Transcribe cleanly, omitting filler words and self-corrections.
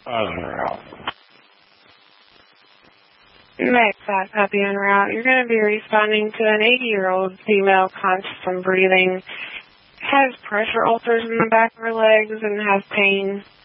Next fat puppy en route, you're going to be responding to an 80-year-old female conscious from breathing, has pressure ulcers in the back of her legs and has pain.